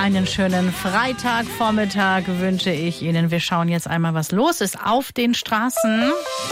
Einen schönen Freitagvormittag wünsche ich Ihnen. Wir schauen jetzt einmal, was los ist auf den Straßen.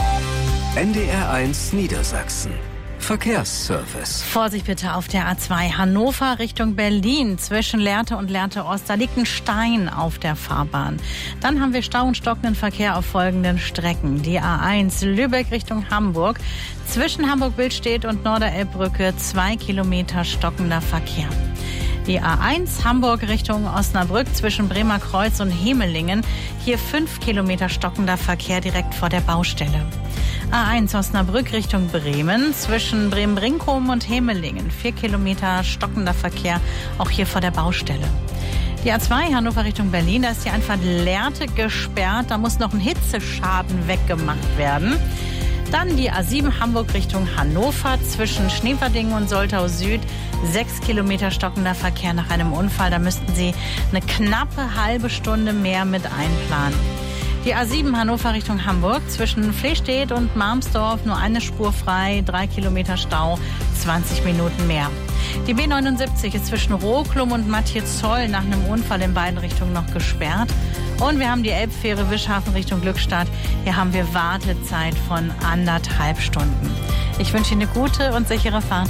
NDR1 Niedersachsen. Verkehrsservice. Vorsicht bitte auf der A2 Hannover Richtung Berlin. Zwischen Lehrte und Lehrte Ost, da liegt ein Stein auf der Fahrbahn. Dann haben wir Stau und stockenden Verkehr auf folgenden Strecken. Die A1 Lübeck Richtung Hamburg. Zwischen Hamburg-Billstedt und Norderelbbrücke 2 Kilometer stockender Verkehr. Die A1 Hamburg Richtung Osnabrück zwischen Bremer Kreuz und Hemelingen. Hier 5 Kilometer stockender Verkehr direkt vor der Baustelle. A1 Osnabrück Richtung Bremen zwischen Bremen-Brinkum und Hemelingen. 4 Kilometer stockender Verkehr, auch hier vor der Baustelle. Die A2 Hannover Richtung Berlin, da ist die Einfahrt Lehrte gesperrt. Da muss noch ein Hitzeschaden weggemacht werden. Dann die A7 Hamburg Richtung Hannover zwischen Schneverdingen und Soltau Süd. 6 Kilometer stockender Verkehr nach einem Unfall. Da müssten Sie eine knappe halbe Stunde mehr mit einplanen. Die A7 Hannover Richtung Hamburg zwischen Flestedt und Marmsdorf nur eine Spur frei. 3 Kilometer Stau, 20 Minuten mehr. Die B79 ist zwischen Roklum und Matjezoll nach einem Unfall in beiden Richtungen noch gesperrt. Und wir haben die Elbfähre Wischhafen Richtung Glückstadt. Hier haben wir Wartezeit von 1,5 Stunden. Ich wünsche Ihnen eine gute und sichere Fahrt.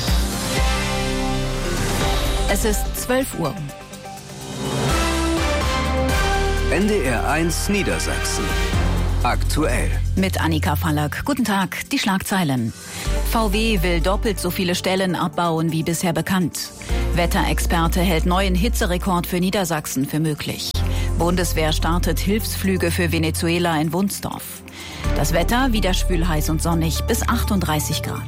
Es ist 12 Uhr. NDR1 Niedersachsen. Aktuell. Mit Annika Fallack. Guten Tag, die Schlagzeilen. VW will doppelt so viele Stellen abbauen wie bisher bekannt. Wetterexperte hält neuen Hitzerekord für Niedersachsen für möglich. Bundeswehr startet Hilfsflüge für Venezuela in Wunsdorf. Das Wetter wieder schwül, heiß und sonnig bis 38 Grad.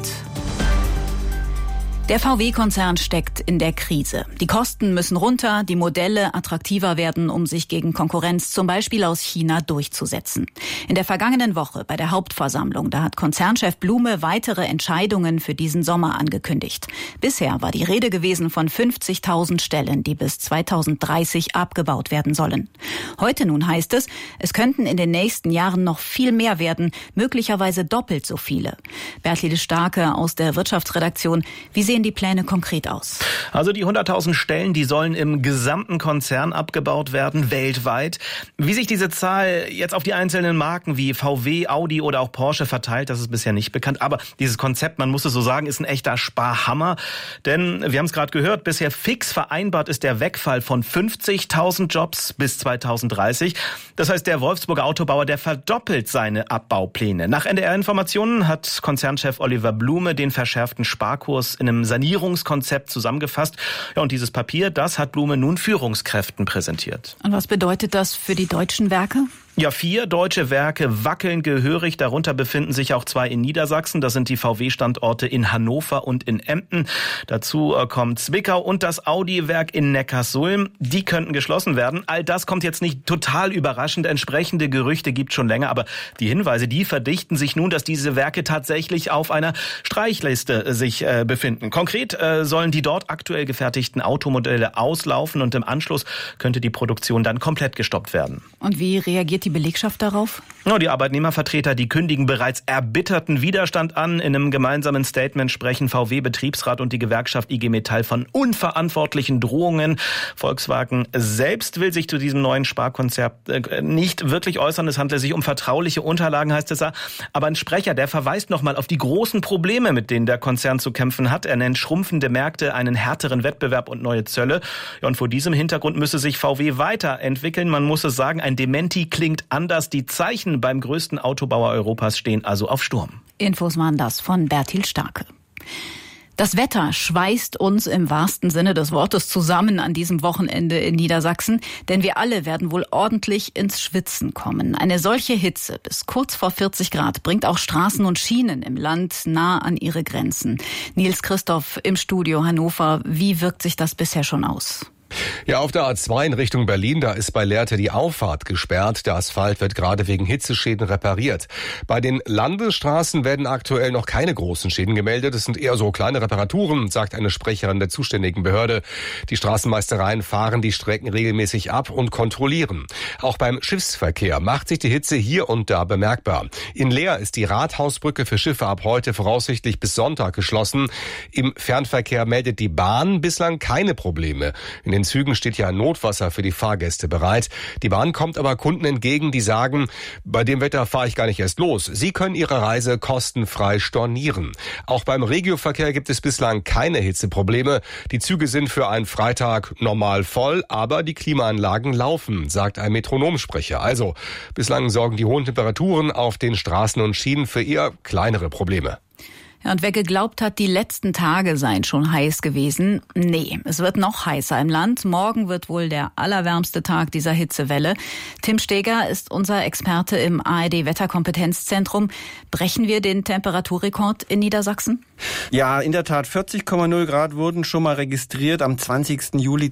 Der VW-Konzern steckt in der Krise. Die Kosten müssen runter, die Modelle attraktiver werden, um sich gegen Konkurrenz zum Beispiel aus China durchzusetzen. In der vergangenen Woche bei der Hauptversammlung, da hat Konzernchef Blume weitere Entscheidungen für diesen Sommer angekündigt. Bisher war die Rede gewesen von 50.000 Stellen, die bis 2030 abgebaut werden sollen. Heute nun heißt es, es könnten in den nächsten Jahren noch viel mehr werden, möglicherweise doppelt so viele. Bertliede Starke aus der Wirtschaftsredaktion, wie sehen die Pläne konkret aus? Also die 100.000 Stellen, die sollen im gesamten Konzern abgebaut werden, weltweit. Wie sich diese Zahl jetzt auf die einzelnen Marken wie VW, Audi oder auch Porsche verteilt, das ist bisher nicht bekannt. Aber dieses Konzept, man muss es so sagen, ist ein echter Sparhammer. Denn wir haben es gerade gehört, bisher fix vereinbart ist der Wegfall von 50.000 Jobs bis 2030. Das heißt, der Wolfsburger Autobauer, der verdoppelt seine Abbaupläne. Nach NDR-Informationen hat Konzernchef Oliver Blume den verschärften Sparkurs in einem Sanierungskonzept zusammengefasst. Ja, und dieses Papier, das hat Blume nun Führungskräften präsentiert. Und was bedeutet das für die deutschen Werke? Ja, 4 deutsche Werke wackeln gehörig. Darunter befinden sich auch 2 in Niedersachsen. Das sind die VW-Standorte in Hannover und in Emden. Dazu kommt Zwickau und das Audi-Werk in Neckarsulm. Die könnten geschlossen werden. All das kommt jetzt nicht total überraschend. Entsprechende Gerüchte gibt es schon länger. Aber die Hinweise, die verdichten sich nun, dass diese Werke tatsächlich auf einer Streichliste sich befinden. Konkret sollen die dort aktuell gefertigten Automodelle auslaufen und im Anschluss könnte die Produktion dann komplett gestoppt werden. Und wie reagiert die Belegschaft darauf? Ja, die Arbeitnehmervertreter, die kündigen bereits erbitterten Widerstand an. In einem gemeinsamen Statement sprechen VW-Betriebsrat und die Gewerkschaft IG Metall von unverantwortlichen Drohungen. Volkswagen selbst will sich zu diesem neuen Sparkonzept nicht wirklich äußern. Es handelt sich um vertrauliche Unterlagen, heißt es. Aber ein Sprecher, der verweist nochmal auf die großen Probleme, mit denen der Konzern zu kämpfen hat. Er nennt schrumpfende Märkte, einen härteren Wettbewerb und neue Zölle. Ja, und vor diesem Hintergrund müsse sich VW weiterentwickeln. Man muss es sagen, ein Dementi klingt anders. Die Zeichen beim größten Autobauer Europas stehen also auf Sturm. Infos waren das von Berthild Starke. Das Wetter schweißt uns im wahrsten Sinne des Wortes zusammen an diesem Wochenende in Niedersachsen, denn wir alle werden wohl ordentlich ins Schwitzen kommen. Eine solche Hitze bis kurz vor 40 Grad bringt auch Straßen und Schienen im Land nah an ihre Grenzen. Nils Christoph im Studio Hannover, wie wirkt sich das bisher schon aus? Ja, auf der A2 in Richtung Berlin, da ist bei Lehrte die Auffahrt gesperrt. Der Asphalt wird gerade wegen Hitzeschäden repariert. Bei den Landesstraßen werden aktuell noch keine großen Schäden gemeldet. Es sind eher so kleine Reparaturen, sagt eine Sprecherin der zuständigen Behörde. Die Straßenmeistereien fahren die Strecken regelmäßig ab und kontrollieren. Auch beim Schiffsverkehr macht sich die Hitze hier und da bemerkbar. In Leer ist die Rathausbrücke für Schiffe ab heute voraussichtlich bis Sonntag geschlossen. Im Fernverkehr meldet die Bahn bislang keine Probleme. In den Zügen Zügen steht ja Notwasser für die Fahrgäste bereit. Die Bahn kommt aber Kunden entgegen, die sagen, bei dem Wetter fahre ich gar nicht erst los. Sie können ihre Reise kostenfrei stornieren. Auch beim Regioverkehr gibt es bislang keine Hitzeprobleme. Die Züge sind für einen Freitag normal voll, aber die Klimaanlagen laufen, sagt ein Metronomsprecher. Also, bislang sorgen die hohen Temperaturen auf den Straßen und Schienen für eher kleinere Probleme. Ja, und wer geglaubt hat, die letzten Tage seien schon heiß gewesen, nee, es wird noch heißer im Land. Morgen wird wohl der allerwärmste Tag dieser Hitzewelle. Tim Steger ist unser Experte im ARD-Wetterkompetenzzentrum. Brechen wir den Temperaturrekord in Niedersachsen? Ja, in der Tat, 40,0 Grad wurden schon mal registriert am 20. Juli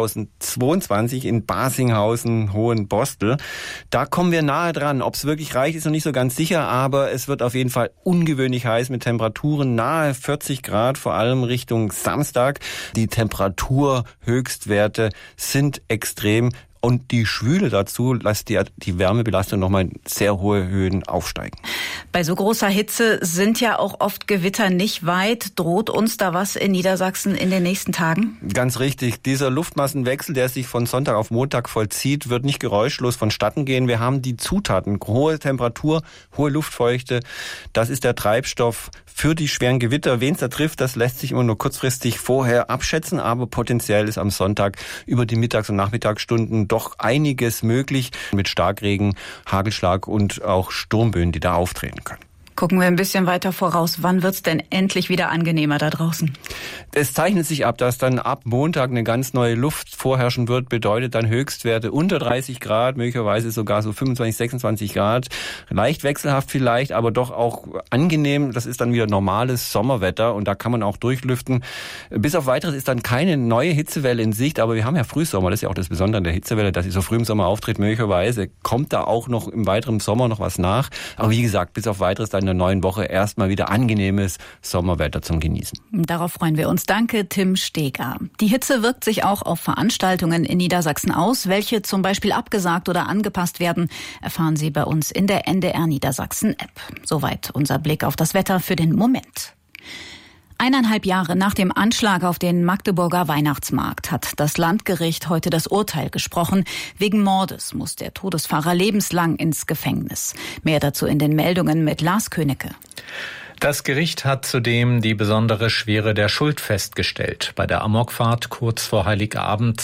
2022 in Basinghausen, Hohenbostel. Da kommen wir nahe dran. Ob es wirklich reicht, ist noch nicht so ganz sicher, aber es wird auf jeden Fall ungewöhnlich heiß mit Temperaturen nahe 40 Grad, vor allem Richtung Samstag. Die Temperaturhöchstwerte sind extrem. Und die Schwüle dazu lässt die Wärmebelastung nochmal in sehr hohe Höhen aufsteigen. Bei so großer Hitze sind ja auch oft Gewitter nicht weit. Droht uns da was in Niedersachsen in den nächsten Tagen? Ganz richtig. Dieser Luftmassenwechsel, der sich von Sonntag auf Montag vollzieht, wird nicht geräuschlos vonstatten gehen. Wir haben die Zutaten, hohe Temperatur, hohe Luftfeuchte. Das ist der Treibstoff für die schweren Gewitter. Wen es da trifft, das lässt sich immer nur kurzfristig vorher abschätzen. Aber potenziell ist am Sonntag über die Mittags- und Nachmittagsstunden doch einiges möglich mit Starkregen, Hagelschlag und auch Sturmböen, die da auftreten können. Gucken wir ein bisschen weiter voraus. Wann wird's denn endlich wieder angenehmer da draußen? Es zeichnet sich ab, dass dann ab Montag eine ganz neue Luft vorherrschen wird, bedeutet dann Höchstwerte unter 30 Grad, möglicherweise sogar so 25, 26 Grad. Leicht wechselhaft vielleicht, aber doch auch angenehm. Das ist dann wieder normales Sommerwetter und da kann man auch durchlüften. Bis auf Weiteres ist dann keine neue Hitzewelle in Sicht, aber wir haben ja Frühsommer. Das ist ja auch das Besondere an der Hitzewelle, dass sie so früh im Sommer auftritt. Möglicherweise kommt da auch noch im weiteren Sommer noch was nach. Aber wie gesagt, bis auf Weiteres dann in der neuen Woche erstmal wieder angenehmes Sommerwetter zum Genießen. Darauf freuen wir uns. Danke, Tim Steger. Die Hitze wirkt sich auch auf Veranstaltungen in Niedersachsen aus. Welche zum Beispiel abgesagt oder angepasst werden, erfahren Sie bei uns in der NDR Niedersachsen App. Soweit unser Blick auf das Wetter für den Moment. 1,5 Jahre nach dem Anschlag auf den Magdeburger Weihnachtsmarkt hat das Landgericht heute das Urteil gesprochen. Wegen Mordes muss der Todesfahrer lebenslang ins Gefängnis. Mehr dazu in den Meldungen mit Lars Königke. Das Gericht hat zudem die besondere Schwere der Schuld festgestellt. Bei der Amokfahrt kurz vor Heiligabend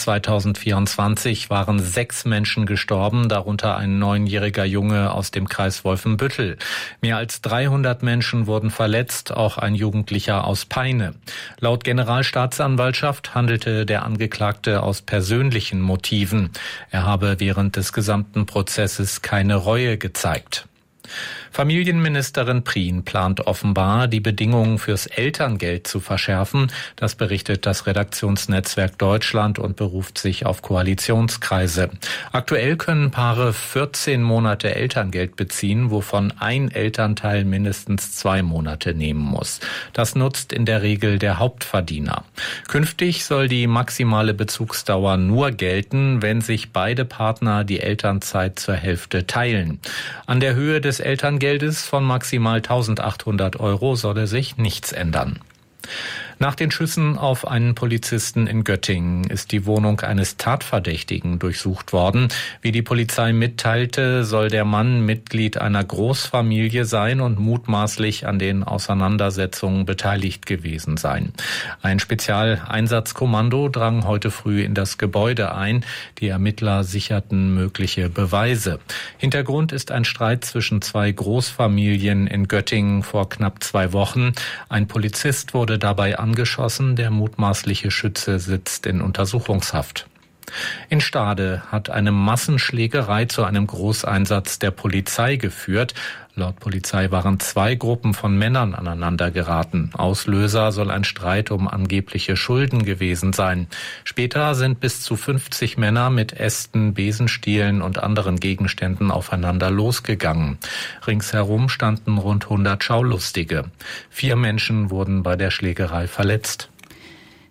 2024 waren 6 Menschen gestorben, darunter ein 9-jähriger Junge aus dem Kreis Wolfenbüttel. Mehr als 300 Menschen wurden verletzt, auch ein Jugendlicher aus Peine. Laut Generalstaatsanwaltschaft handelte der Angeklagte aus persönlichen Motiven. Er habe während des gesamten Prozesses keine Reue gezeigt. Familienministerin Prien plant offenbar, die Bedingungen fürs Elterngeld zu verschärfen. Das berichtet das Redaktionsnetzwerk Deutschland und beruft sich auf Koalitionskreise. Aktuell können Paare 14 Monate Elterngeld beziehen, wovon ein Elternteil mindestens 2 Monate nehmen muss. Das nutzt in der Regel der Hauptverdiener. Künftig soll die maximale Bezugsdauer nur gelten, wenn sich beide Partner die Elternzeit zur Hälfte teilen. An der Höhe des Elterngeldes von maximal 1.800 € solle sich nichts ändern. Nach den Schüssen auf einen Polizisten in Göttingen ist die Wohnung eines Tatverdächtigen durchsucht worden. Wie die Polizei mitteilte, soll der Mann Mitglied einer Großfamilie sein und mutmaßlich an den Auseinandersetzungen beteiligt gewesen sein. Ein Spezialeinsatzkommando drang heute früh in das Gebäude ein. Die Ermittler sicherten mögliche Beweise. Hintergrund ist ein Streit zwischen 2 Großfamilien in Göttingen vor knapp 2 Wochen. Ein Polizist wurde dabei angeschossen. Der mutmaßliche Schütze sitzt in Untersuchungshaft. In Stade hat eine Massenschlägerei zu einem Großeinsatz der Polizei geführt. Laut Polizei waren 2 Gruppen von Männern aneinander geraten. Auslöser soll ein Streit um angebliche Schulden gewesen sein. Später sind bis zu 50 Männer mit Ästen, Besenstielen und anderen Gegenständen aufeinander losgegangen. Ringsherum standen rund 100 Schaulustige. 4 Menschen wurden bei der Schlägerei verletzt.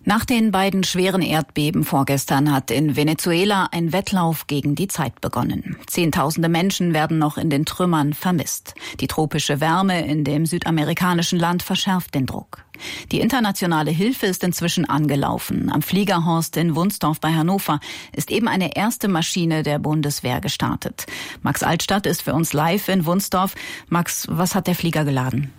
Nach den beiden schweren Erdbeben vorgestern hat in Venezuela ein Wettlauf gegen die Zeit begonnen. Zehntausende Menschen werden noch in den Trümmern vermisst. Die tropische Wärme in dem südamerikanischen Land verschärft den Druck. Die internationale Hilfe ist inzwischen angelaufen. Am Fliegerhorst in Wunstorf bei Hannover ist eben eine erste Maschine der Bundeswehr gestartet. Max Altstadt ist für uns live in Wunstorf. Max, was hat der Flieger geladen?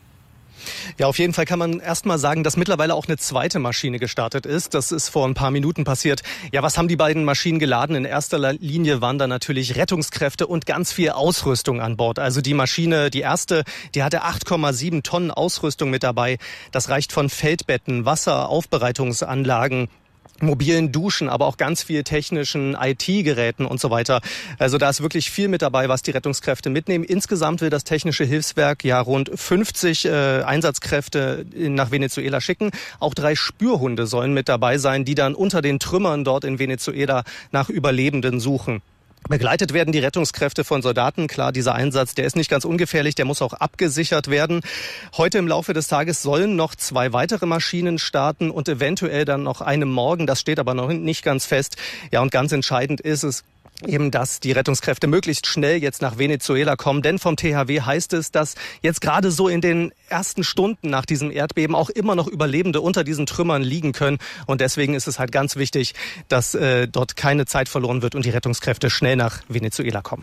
Ja, auf jeden Fall kann man erst mal sagen, dass mittlerweile auch eine zweite Maschine gestartet ist. Das ist vor ein paar Minuten passiert. Ja, was haben die beiden Maschinen geladen? In erster Linie waren da natürlich Rettungskräfte und ganz viel Ausrüstung an Bord. Also die Maschine, die erste, die hatte 8,7 Tonnen Ausrüstung mit dabei. Das reicht von Feldbetten, Wasseraufbereitungsanlagen, mobilen Duschen, aber auch ganz viel technischen IT-Geräten und so weiter. Also da ist wirklich viel mit dabei, was die Rettungskräfte mitnehmen. Insgesamt will das Technische Hilfswerk ja rund 50 Einsatzkräfte nach Venezuela schicken. Auch 3 Spürhunde sollen mit dabei sein, die dann unter den Trümmern dort in Venezuela nach Überlebenden suchen. Begleitet werden die Rettungskräfte von Soldaten. Klar, dieser Einsatz, der ist nicht ganz ungefährlich, der muss auch abgesichert werden. Heute im Laufe des Tages sollen noch 2 weitere Maschinen starten und eventuell dann noch eine morgen. Das steht aber noch nicht ganz fest. Ja, und ganz entscheidend ist es eben, dass die Rettungskräfte möglichst schnell jetzt nach Venezuela kommen. Denn vom THW heißt es, dass jetzt gerade so in den ersten Stunden nach diesem Erdbeben auch immer noch Überlebende unter diesen Trümmern liegen können. Und deswegen ist es halt ganz wichtig, dass dort keine Zeit verloren wird und die Rettungskräfte schnell nach Venezuela kommen.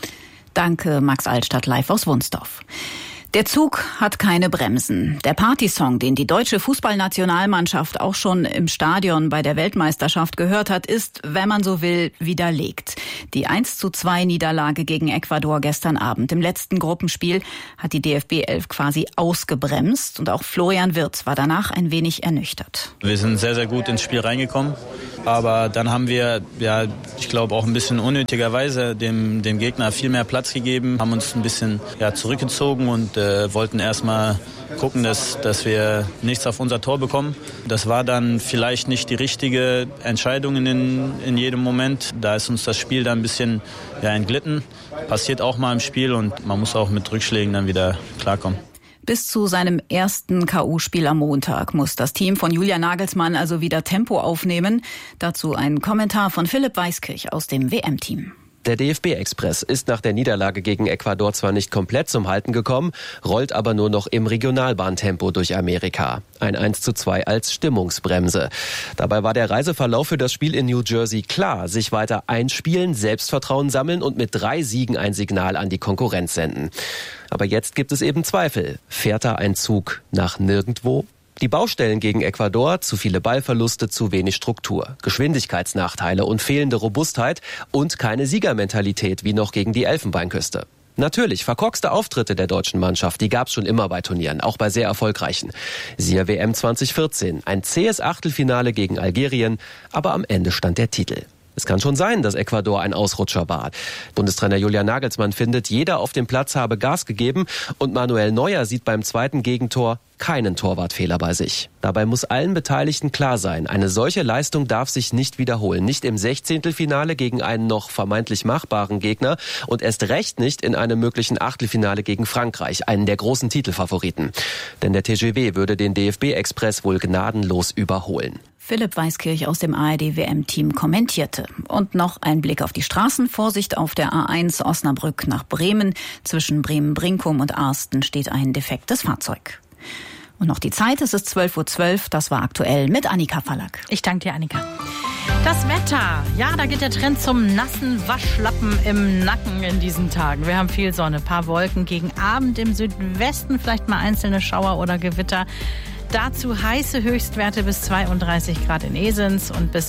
Danke, Max Altstadt, live aus Wunstorf. Der Zug hat keine Bremsen. Der Partysong, den die deutsche Fußballnationalmannschaft auch schon im Stadion bei der Weltmeisterschaft gehört hat, ist, wenn man so will, widerlegt. Die 1:2 Niederlage gegen Ecuador gestern Abend im letzten Gruppenspiel hat die DFB 11 quasi ausgebremst und auch Florian Wirtz war danach ein wenig ernüchtert. Wir sind sehr, sehr gut ins Spiel reingekommen, aber dann haben wir, ich glaube auch ein bisschen unnötigerweise dem Gegner viel mehr Platz gegeben, haben uns ein bisschen zurückgezogen und wollten erstmal gucken, dass wir nichts auf unser Tor bekommen. Das war dann vielleicht nicht die richtige Entscheidung in jedem Moment. Da ist uns das Spiel dann ein bisschen entglitten. Passiert auch mal im Spiel und man muss auch mit Rückschlägen dann wieder klarkommen. Bis zu seinem ersten K.O.-Spiel am Montag muss das Team von Julian Nagelsmann also wieder Tempo aufnehmen. Dazu ein Kommentar von Philipp Weiskirch aus dem WM-Team. Der DFB-Express ist nach der Niederlage gegen Ecuador zwar nicht komplett zum Halten gekommen, rollt aber nur noch im Regionalbahntempo durch Amerika. Ein 1:2 als Stimmungsbremse. Dabei war der Reiseverlauf für das Spiel in New Jersey klar. Sich weiter einspielen, Selbstvertrauen sammeln und mit 3 Siegen ein Signal an die Konkurrenz senden. Aber jetzt gibt es eben Zweifel. Fährt da ein Zug nach nirgendwo? Die Baustellen gegen Ecuador, zu viele Ballverluste, zu wenig Struktur, Geschwindigkeitsnachteile und fehlende Robustheit und keine Siegermentalität wie noch gegen die Elfenbeinküste. Natürlich, verkorkste Auftritte der deutschen Mannschaft, die gab's schon immer bei Turnieren, auch bei sehr erfolgreichen. Siehe WM 2014, ein zähes Achtelfinale gegen Algerien, aber am Ende stand der Titel. Es kann schon sein, dass Ecuador ein Ausrutscher war. Bundestrainer Julian Nagelsmann findet, jeder auf dem Platz habe Gas gegeben und Manuel Neuer sieht beim zweiten Gegentor keinen Torwartfehler bei sich. Dabei muss allen Beteiligten klar sein, eine solche Leistung darf sich nicht wiederholen. Nicht im 16. gegen einen noch vermeintlich machbaren Gegner und erst recht nicht in einem möglichen Achtelfinale gegen Frankreich, einen der großen Titelfavoriten. Denn der TGW würde den DFB-Express wohl gnadenlos überholen. Philipp Weiskirch aus dem ARD-WM-Team kommentierte. Und noch ein Blick auf die Straßen. Vorsicht auf der A1 Osnabrück nach Bremen. Zwischen Bremen-Brinkum und Arsten steht ein defektes Fahrzeug. Und noch die Zeit, es ist 12:12 Uhr. Das war aktuell mit Annika Fallack. Ich danke dir, Annika. Das Wetter. Ja, da geht der Trend zum nassen Waschlappen im Nacken in diesen Tagen. Wir haben viel Sonne, paar Wolken. Gegen Abend im Südwesten vielleicht mal einzelne Schauer oder Gewitter. Dazu heiße Höchstwerte bis 32 Grad in Esens und bis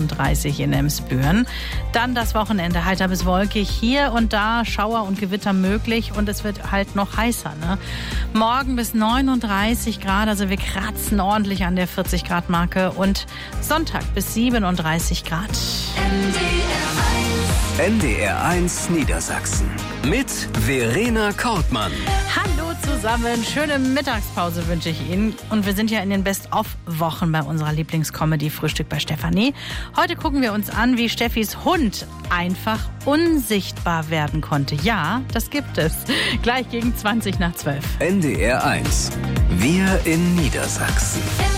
38 in Emsbüren. Dann das Wochenende heiter bis wolkig. Hier und da Schauer und Gewitter möglich und es wird halt noch heißer. Ne? Morgen bis 39 Grad, also wir kratzen ordentlich an der 40 Grad Marke und Sonntag bis 37 Grad. NDR1 Niedersachsen mit Verena Kortmann. Hallo zusammen, schöne Mittagspause wünsche ich Ihnen. Und wir sind ja in den Best-of-Wochen bei unserer Lieblingscomedy Frühstück bei Stefanie. Heute gucken wir uns an, wie Steffis Hund einfach unsichtbar werden konnte. Ja, das gibt es. Gleich gegen 20 nach 12. NDR1. Wir in Niedersachsen.